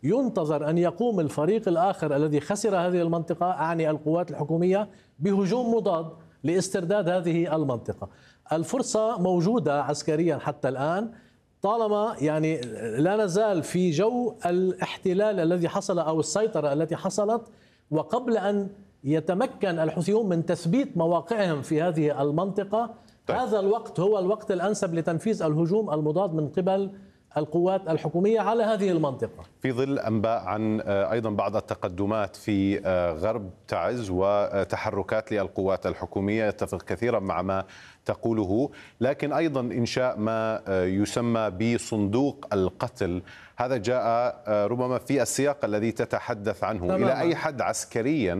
ينتظر أن يقوم الفريق الآخر الذي خسر هذه المنطقة، أعني القوات الحكومية، بهجوم مضاد لاسترداد هذه المنطقة. الفرصة موجودة عسكريا حتى الآن، طالما يعني لا نزال في جو الاحتلال الذي حصل أو السيطرة التي حصلت، وقبل أن يتمكن الحوثيون من تثبيت مواقعهم في هذه المنطقة. هذا الوقت هو الوقت الأنسب لتنفيذ الهجوم المضاد من قبل القوات الحكومية على هذه المنطقة، في ظل أنباء عن أيضا بعض التقدمات في غرب تعز وتحركات للقوات الحكومية. يتفق كثيرا مع ما تقوله، لكن أيضا إنشاء ما يسمى بصندوق القتل، هذا جاء ربما في السياق الذي تتحدث عنه. تمام. إلى أي حد عسكريا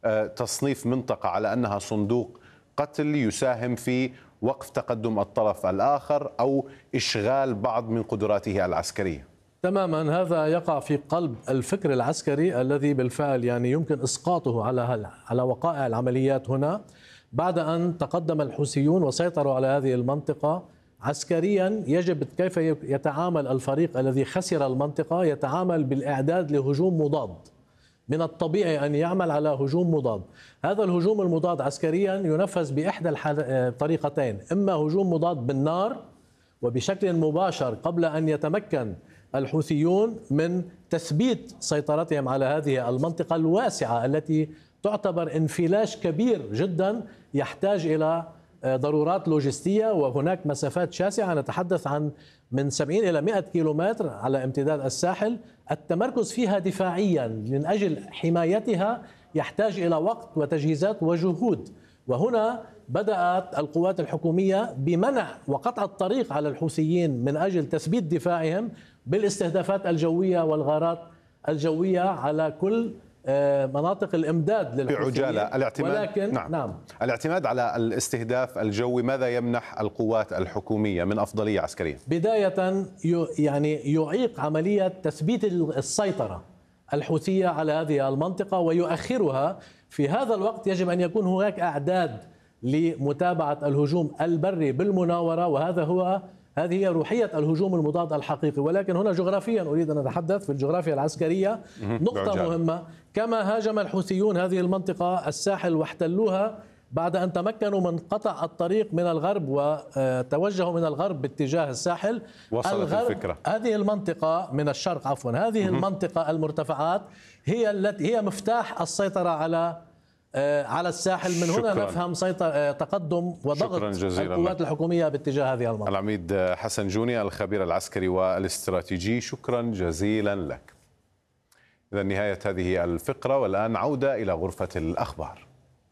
تصنيف منطقة على أنها صندوق قتل يساهم في وقف تقدم الطرف الآخر أو إشغال بعض من قدراته العسكرية؟ تماما، هذا يقع في قلب الفكر العسكري الذي بالفعل يعني يمكن إسقاطه على وقائع العمليات هنا. بعد أن تقدم الحوثيون وسيطروا على هذه المنطقة عسكريا، يجب كيف يتعامل الفريق الذي خسر المنطقة، يتعامل بالإعداد لهجوم مضاد. من الطبيعي أن يعمل على هجوم مضاد. هذا الهجوم المضاد عسكريا ينفذ بإحدى الطريقتين، إما هجوم مضاد بالنار وبشكل مباشر قبل أن يتمكن الحوثيون من تثبيت سيطرتهم على هذه المنطقة الواسعة التي تعتبر انفلاج كبير جدا يحتاج إلى ضرورات لوجستية، وهناك مسافات شاسعة نتحدث عن من 70 إلى 100 كيلومتر على امتداد الساحل. التمركز فيها دفاعيا من أجل حمايتها يحتاج إلى وقت وتجهيزات وجهود، وهنا بدأت القوات الحكومية بمنع وقطع الطريق على الحوثيين من أجل تثبيت دفاعهم بالاستهدافات الجوية والغارات الجوية على كل مناطق الإمداد للحوثيين. بعجالة الاعتماد، ولكن نعم. الاعتماد على الاستهداف الجوي ماذا يمنح القوات الحكومية من أفضلية عسكرية؟ بداية يعني يعيق عملية تثبيت السيطرة الحوثية على هذه المنطقة ويؤخرها. في هذا الوقت يجب أن يكون هناك أعداد لمتابعة الهجوم البري بالمناورة، هذه هي روحية الهجوم المضاد الحقيقي. ولكن هنا جغرافيا أريد أن أتحدث في الجغرافيا العسكرية نقطة مهمة. كما هاجم الحوثيون هذه المنطقة الساحل واحتلوها بعد أن تمكنوا من قطع الطريق من الغرب وتوجهوا من الغرب باتجاه الساحل، وصلت الفكرة. هذه المنطقة من الشرق عفوا، هذه المنطقة المرتفعات هي مفتاح السيطرة على الساحل. من هنا نفهم تقدم وضغط القوات الحكومية باتجاه هذه المنطقة. العميد حسن جوني الخبير العسكري والاستراتيجي، شكرا جزيلا لك. إذا نهاية هذه الفقرة، والآن عودة إلى غرفة الأخبار.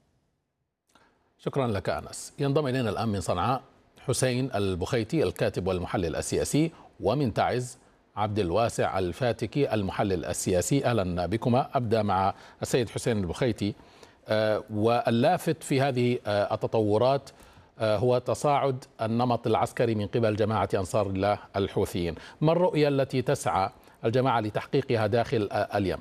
شكرا لك أنس. ينضم إلينا الآن من صنعاء حسين البخيتي الكاتب والمحلل السياسي، ومن تعز عبد الواسع الفاتكي المحلل السياسي. أهلا بكما. أبدأ مع السيد حسين البخيتي. واللافت في هذه التطورات هو تصاعد النمط العسكري من قبل جماعة أنصار الله الحوثيين. ما الرؤية التي تسعى الجماعة لتحقيقها داخل اليمن؟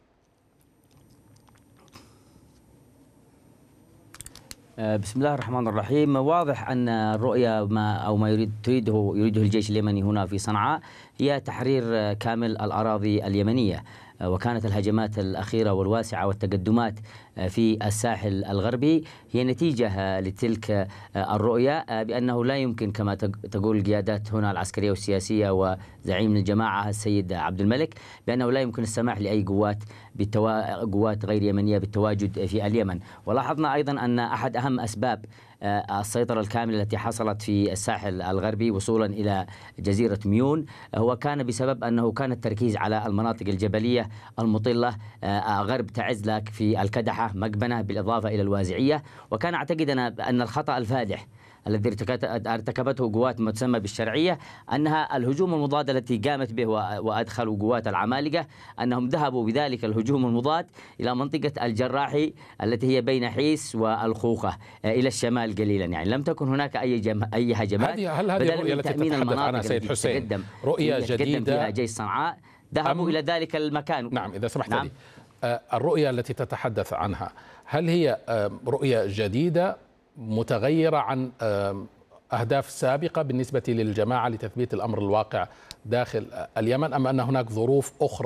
بسم الله الرحمن الرحيم. واضح أن الرؤية ما يريده الجيش اليمني هنا في صنعاء هي تحرير كامل الأراضي اليمنية، وكانت الهجمات الأخيرة والواسعة والتقدمات في الساحل الغربي هي نتيجة لتلك الرؤية، بأنه لا يمكن كما تقول القيادات هنا العسكرية والسياسية وزعيم الجماعة السيد عبد الملك بأنه لا يمكن السماح لأي قوات غير يمنية بالتواجد في اليمن. ولاحظنا أيضا أن أحد أهم أسباب السيطرة الكاملة التي حصلت في الساحل الغربي وصولا إلى جزيرة ميون هو كان بسبب أنه كان التركيز على المناطق الجبلية المطلة غرب تعز لك في الكدحة مقبنة بالإضافة إلى الوازعية. وكان أعتقد أن الخطأ الفادح الذي ارتكبته قوات ما تسمى بالشرعية أنها الهجوم المضاد التي قامت به وأدخلوا قوات العمالقة، أنهم ذهبوا بذلك الهجوم المضاد إلى منطقة الجراحي التي هي بين حيس والخوخة إلى الشمال قليلا. يعني لم تكن هناك أي هجمات. هل هذه الرؤية التي تتحدث عنها سيد حسين رؤية جديدة فيها جيش صنعاء ذهبوا إلى ذلك المكان؟ نعم، إذا سمحت لي. الرؤية التي تتحدث عنها هل هي رؤية جديدة متغيرة عن أهداف سابقة بالنسبة للجماعة لتثبيت الأمر الواقع داخل اليمن، أم أن هناك ظروف أخرى